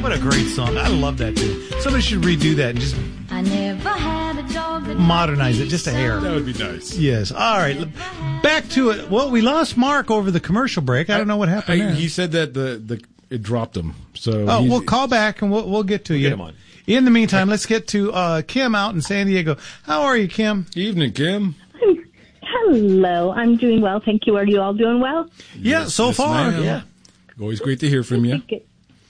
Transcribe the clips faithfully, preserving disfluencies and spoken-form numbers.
What a great song. I love that too. Somebody should redo that and just I never had a dog that modernize it just a hair. That would be nice. Yes. All right. Back to it. Well, we lost Mark over the commercial break. I don't know what happened I, there. he said that the, the it dropped him. So Oh, he's- we'll call back and we'll we'll get to We'll you. get him on. In the meantime, let's get to uh, Kim out in San Diego. How are you, Kim? Evening, Kim. Hello, I'm doing well. Thank you. Are you all doing well? Yeah, so Yes, far. ma'am. Yeah. Always great to hear from you. Good.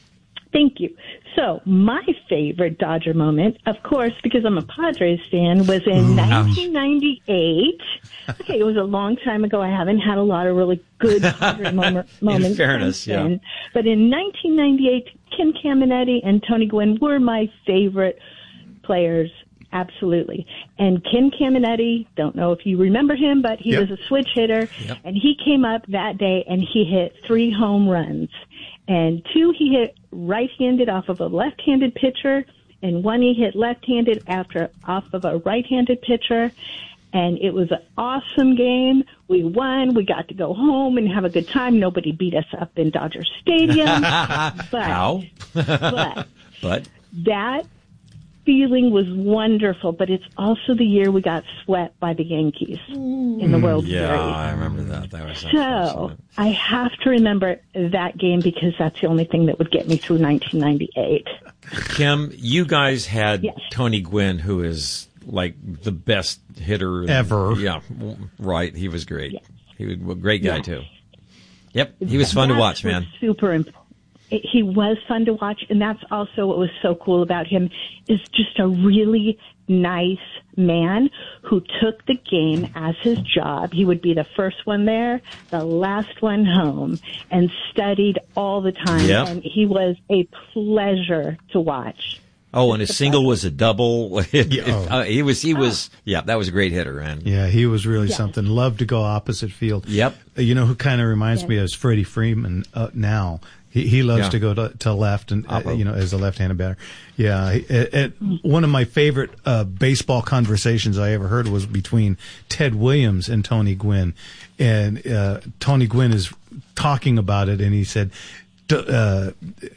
Thank you. So, my favorite Dodger moment, of course, because I'm a Padres fan, was in nineteen ninety-eight. Okay, it was a long time ago. I haven't had a lot of really good Padre moment, moments. fairness, since yeah. then. But in nineteen ninety-eight, Kim Caminetti and Tony Gwynn were my favorite players. Absolutely. And Kim Caminetti, don't know if you remember him, but he Yep. was a switch hitter. Yep. And he came up that day and he hit three home runs. And two he hit right-handed off of a left-handed pitcher, and one he hit left-handed after off of a right-handed pitcher. And it was an awesome game. We won. We got to go home and have a good time. Nobody beat us up in Dodger Stadium. but, How? but But that feeling was wonderful, but it's also the year we got swept by the Yankees in the World yeah, Series. I remember that. That was So unfortunate. I have to remember that game because that's the only thing that would get me through nineteen ninety-eight. Kim, you guys had Yes. Tony Gwynn, who is like the best hitter Ever. Yeah, right. He was great. Yes. He was a great guy Yes. too. Yep, he was fun to That's watch, what's man. Super important. He was fun to watch, and that's also what was so cool about him is just a really nice man who took the game as his job. He would be the first one there, the last one home, and studied all the time. Yep. And he was a pleasure to watch. Oh, and his single was a double. Yeah, oh. Uh, he was, he was, yeah, that was a great hitter, man. Yeah, he was really Yes. something. Loved to go opposite field. Yep. Uh, You know who kind of reminds Yes. me of Freddie Freeman uh, now. He he loves Yeah. to go to, to left and uh, Oppo. you know as a left-handed batter. Yeah, he, it, it, one of my favorite uh, baseball conversations I ever heard was between Ted Williams and Tony Gwynn, and uh, Tony Gwynn is talking about it, and he said, d- uh,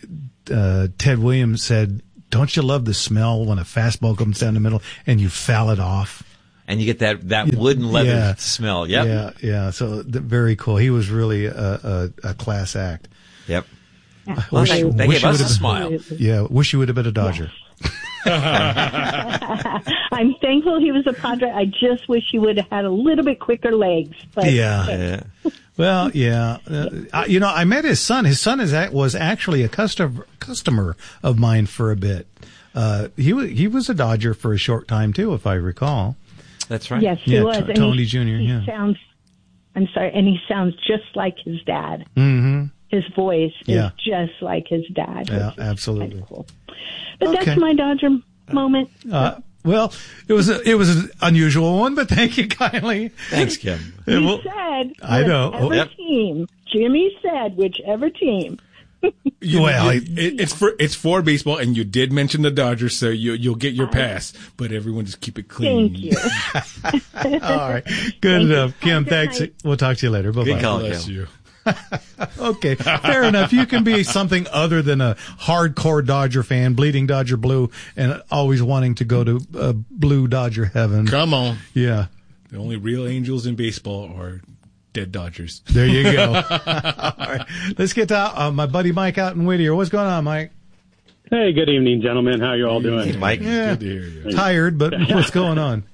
uh, Ted Williams said, "Don't you love the smell when a fastball comes down the middle and you foul it off?" And you get that, that wooden leather Yeah. smell. Yep. Yeah, yeah. So th- very cool. He was really a, a, a class act. Yep. Yeah. Well, they, they wish gave you us a would've- smile. Yeah, wish you would have been a Dodger. I'm thankful he was a Padre. I just wish he would have had a little bit quicker legs. But Yeah. Yeah. Well, yeah. Uh, I, you know, I met his son. His son is a- was actually a customer customer of mine for a bit. Uh, he was he was a Dodger for a short time too, if I recall. That's right. Yes, he Yeah, was. T- And Tony he, Junior, He yeah. sounds. I'm sorry, and he sounds just like his dad. Mm-hmm. His voice Yeah. is just like his dad. Yeah, which is absolutely. kinda cool. But Okay. that's my Dodger moment. Uh, well, it was a, it was an unusual one, but thank you kindly. Thanks, Kim. Yeah, He well, said, I know. whichever Yep. team. Jimmy said, whichever team. You, Well, you- it, it's for it's for baseball, and you did mention the Dodgers, so you you'll get your pass. But everyone just keep it clean. Thank you. all right, good enough, Kim. Have a good Thanks. night. We'll talk to you later. Bye Good bye. call. Bless Kim. you. Okay, fair enough. You can be something other than a hardcore Dodger fan, bleeding Dodger blue, and always wanting to go to uh, blue Dodger heaven. Come on, Yeah, the only real angels in baseball are dead Dodgers. there you go. All right, let's get to uh, my buddy Mike out in Whittier. What's going on, Mike? Hey, good evening, gentlemen. How you all doing? Hey, Mike. Yeah, Good to hear you. tired, but what's going on?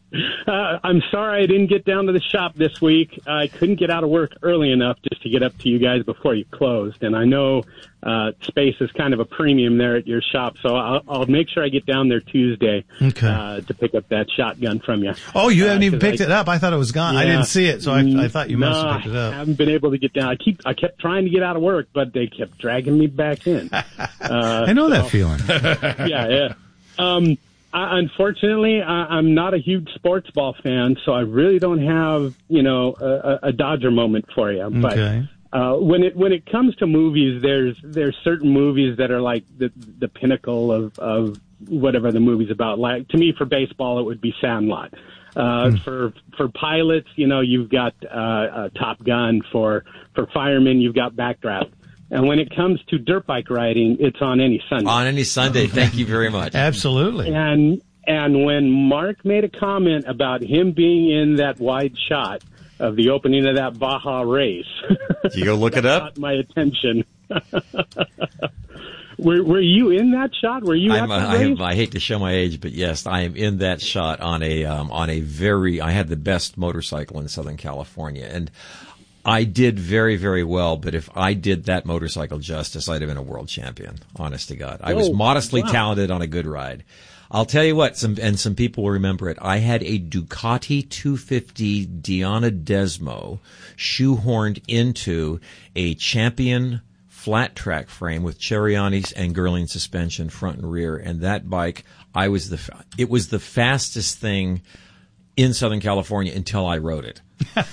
Uh, I'm sorry I didn't get down to the shop this week. I couldn't get out of work early enough just to get up to you guys before you closed. And I know uh, space is kind of a premium there at your shop, so I'll, I'll make sure I get down there Tuesday Okay. uh, to pick up that shotgun from you. Oh, you haven't Uh, even 'cause picked I- it up. I thought it was gone. I Yeah. didn't see it, so I, I thought you must no, have picked it I up. haven't been able to get down. I keep I kept trying to get out of work, but they kept dragging me back in. Uh, I know that feeling. yeah, yeah. Um, I, unfortunately, I, I'm not a huge sports ball fan, so I really don't have, you know, a, a Dodger moment for you. Okay. But uh, when it when it comes to movies, there's there's certain movies that are like the the pinnacle of of whatever the movie's about. Like to me, for baseball, it would be Sandlot. Uh, For for pilots, you know, you've got uh, uh, Top Gun. For for firemen, you've got Backdraft. And when it comes to dirt bike riding, it's on any Sunday. On any Sunday. Thank you very much. Absolutely. And and when Mark made a comment about him being in that wide shot of the opening of that Baja race, You go look it up? caught my attention. Were, were you in that shot? Were you I'm, at uh, that I, race? have, I hate to show my age, but yes, I am in that shot on a um, on a very. I had the best motorcycle in Southern California, and I did very very well. But if I did that motorcycle justice, I'd have been a world champion. Honest to God, I was Oh, modestly wow. talented on a good ride. I'll tell you what, some and some people will remember it. I had a Ducati two fifty Diana Desmo shoehorned into a Champion flat track frame with Cheriani's and Girling suspension front and rear, and that bike, I was the fa- it was the fastest thing in Southern California until I rode it.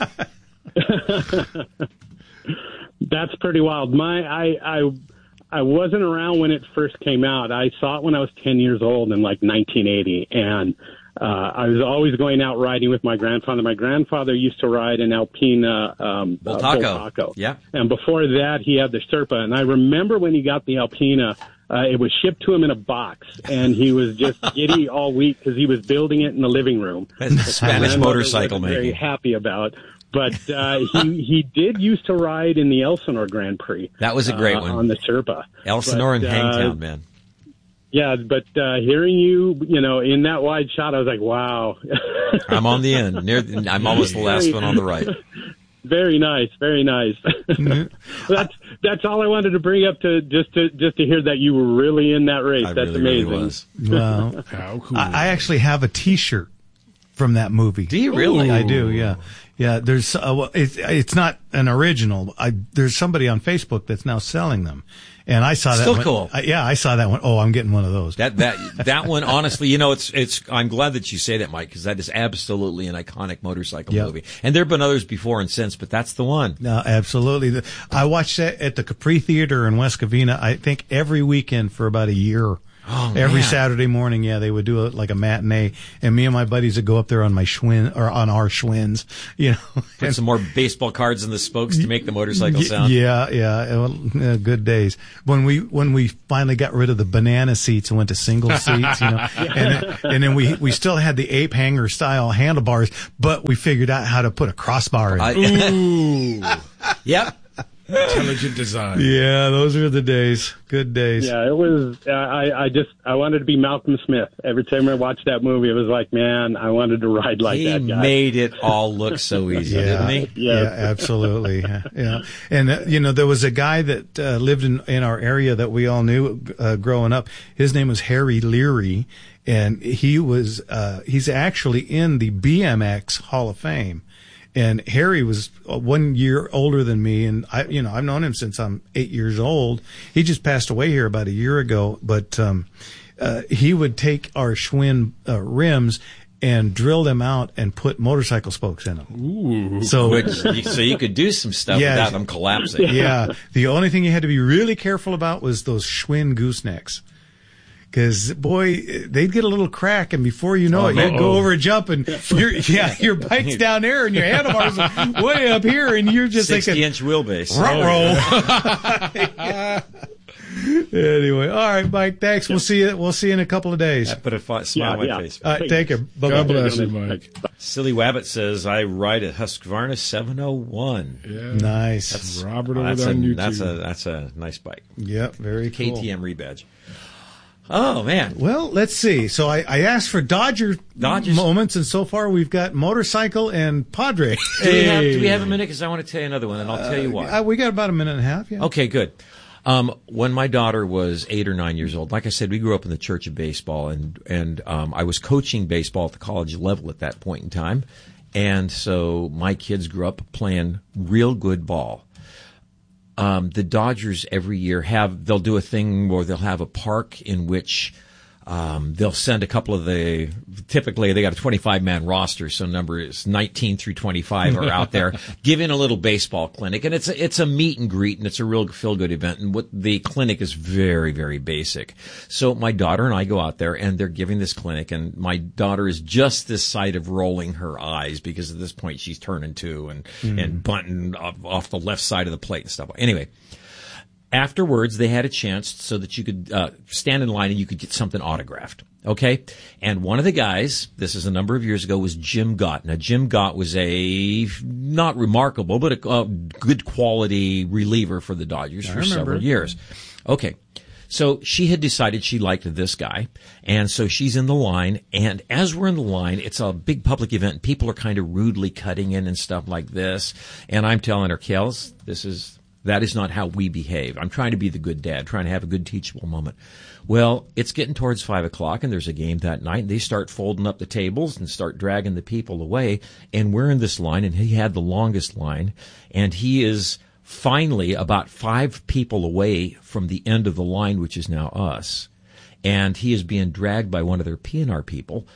That's pretty wild. My, I, I, I wasn't around when it first came out. I saw it when I was ten years old in like nineteen eighty, and uh, I was always going out riding with my grandfather. My grandfather used to ride an Alpina um, uh, Bultaco. Bultaco. Yeah. And before that, he had the Serpa. And I remember when he got the Alpina, uh, it was shipped to him in a box, and he was just giddy all week because he was building it in the living room. That's the Spanish My mother motorcycle wasn't very making. happy about. But uh, he he did used to ride in the Elsinore Grand Prix. That was a great uh, one. on the Serpa. Elsinore But, and uh, Hangtown, man. Yeah, but uh, hearing you, you know, in that wide shot, I was like, wow. I'm on the end. Near, I'm almost the last one on the right. Very nice, very nice. that's that's all I wanted to bring up to just to just to hear that you were really in that race. I That's really, amazing. really was. Well, How cool. I, I actually have a T-shirt from that movie. Do you really? I do. Yeah, yeah. There's uh, well, it's it's not an original. I there's somebody on Facebook that's now selling them, and I saw that. Still one. cool. I, yeah, I saw that one. Oh, I'm getting one of those. That that that one, honestly, you know, it's it's. I'm glad that you say that, Mike, because that is absolutely an iconic motorcycle Yep. movie. And there have been others before and since, but that's the one. No, absolutely. The- I watched that at the Capri Theater in West Covina. I think every weekend for about a year. Oh, Every man. Saturday morning, yeah, they would do a, like a matinee, and me and my buddies would go up there on my Schwinn or on our Schwinns, you know. Put some more baseball cards in the spokes to make the motorcycle Y- sound. Yeah, yeah, well, uh, good days. When we when we finally got rid of the banana seats and went to single seats, you know, and then, and then we we still had the ape hanger style handlebars, but we figured out how to put a crossbar in. I- Ooh. Yep. Intelligent design. Yeah, those were the days. Good days. Yeah, it was. Uh, I I just I wanted to be Malcolm Smith. Every time I watched that movie, it was like, man, I wanted to ride like He that guy. made it all look so easy, Yeah, didn't he? Yeah. yeah, absolutely. Yeah, yeah. And uh, you know, there was a guy that uh, lived in in our area that we all knew uh, growing up. His name was Harry Leary, and he was uh, he's actually in the B M X Hall of Fame. And Harry was one year older than me, and I, you know, I've known him since I'm eight years old. He just passed away here about a year ago, but um, uh, he would take our Schwinn uh, rims and drill them out and put motorcycle spokes in them. Ooh. So, Which, so you could do some stuff Yeah. without them collapsing. yeah, the only thing you had to be really careful about was those Schwinn goosenecks. Because boy, they'd get a little crack, and before you know Oh, it, no. you'd go over a jump, and your yeah, your bike's down there, and your handlebars are way up here, and you're just sixty thinking, inch wheelbase. "Ruh-roh." Anyway, all right, Mike. Thanks. We'll see you. We'll see you in a couple of days. That put a fi- smile on my Yeah, face. All right, take care. Bye God bye. bless you, Mike. Silly Wabbit says, I ride a Husqvarna seven oh one. Yeah. Nice. Robert over That's there a, on YouTube. that's a that's a nice bike. Yep. Very cool. K T M rebadge. Oh man, Well, let's see. So I, I asked for Dodger Dodgers. moments, and so far we've got motorcycle and Padre. do we have do we have a minute? Because I want to tell you another one, and I'll tell you why. Uh, we got about a minute and a half. Yeah. Okay, good. Um, when my daughter was eight or nine years old, like I said, we grew up in the church of baseball, and and um, I was coaching baseball at the college level at that point in time, and so my kids grew up playing real good ball. Um, the Dodgers every year have, they'll do a thing where they'll have a park in which um, they'll send a couple of the, typically they got a twenty-five man roster, so numbers nineteen through twenty-five are out there giving a little baseball clinic. And it's a, it's a meet and greet, and it's a real feel-good event. And what the clinic is very, very basic. So my daughter and I go out there, and they're giving this clinic, and my daughter is just this side of rolling her eyes because at this point she's turning two and, mm. and bunting off, off the left side of the plate and stuff. Anyway, Afterwards, they had a chance so that you could uh, stand in line and you could get something autographed. Okay? And one of the guys, this is a number of years ago, was Jim Gott. Now, Jim Gott was a, not remarkable, but a, a good quality reliever for the Dodgers for several years. Okay. So she had decided she liked this guy, and so she's in the line, and as we're in the line, it's a big public event, and people are kind of rudely cutting in and stuff like this, and I'm telling her, Kels, this is, that is not how we behave. I'm trying to be the good dad, trying to have a good teachable moment. Well, it's getting towards five o'clock, and there's a game that night, and they start folding up the tables and start dragging the people away, and we're in this line, and he had the longest line, and he is finally about five people away from the end of the line, which is now us. And he is being dragged by one of their P N R people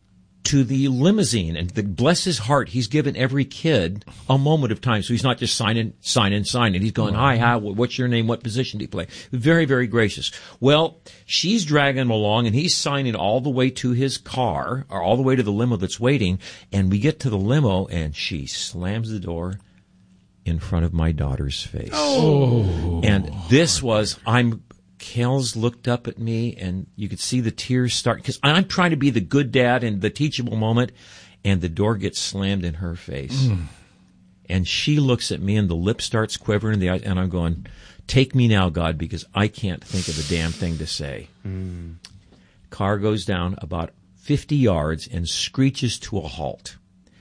to the limousine. And the, bless his heart, he's given every kid a moment of time. So he's not just signing, signing, signing. He's going, hi, hi, what's your name? What position do you play? Very, very gracious. Well, she's dragging him along, and he's signing all the way to his car, or all the way to the limo that's waiting. And we get to the limo, and she slams the door in front of my daughter's face. Oh. And this was, I'm, Kels looked up at me, and you could see the tears start, because I'm trying to be the good dad and the teachable moment, and the door gets slammed in her face. Mm. And she looks at me, and the lip starts quivering, the, and I'm going, take me now, God, because I can't think of a damn thing to say. Mm. Car goes down about fifty yards and screeches to a halt.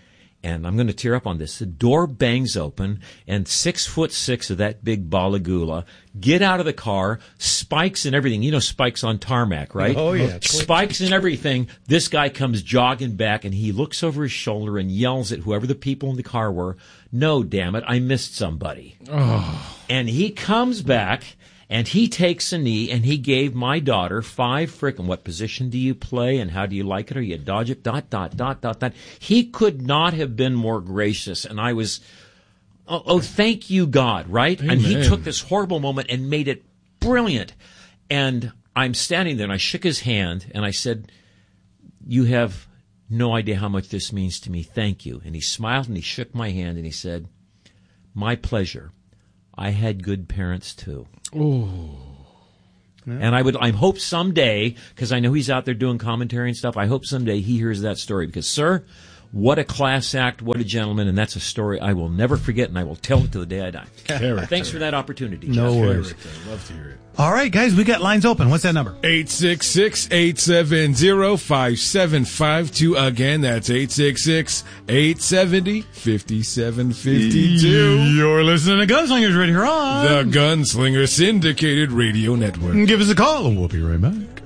And I'm going to tear up on this. The door bangs open, and six foot six of that big balagula get out of the car, spikes and everything. You know, spikes on tarmac, right? Oh, yeah. Spikes and everything. This guy comes jogging back, and he looks over his shoulder and yells at whoever the people in the car were, no, damn it, I missed somebody. Oh. And he comes back, and he takes a knee, and he gave my daughter five frickin' what position do you play, and how do you like it, or you dodge it, dot, dot, dot, dot, dot. He could not have been more gracious, and I was, oh, oh thank you, God, right? Amen. And he took this horrible moment and made it brilliant. And I'm standing there, and I shook his hand, and I said, you have no idea how much this means to me. Thank you. And he smiled, and he shook my hand, and he said, my pleasure. I had good parents, too. Ooh. Yeah. And I would, I hope someday, because I know he's out there doing commentary and stuff, I hope someday he hears that story. Because, sir, what a class act, what a gentleman, and that's a story I will never forget, and I will tell it to the day I die. Character. Thanks for that opportunity. No Jeff. worries. Character. Love to hear it. All right, guys, we got lines open. What's that number? eight six six, eight seven zero, five seven five two. Again, that's eight six six, eight seven zero, five seven five two. You're listening to Gunslingers right here on the Gunslinger Syndicated Radio Network. Give us a call and we'll be right back.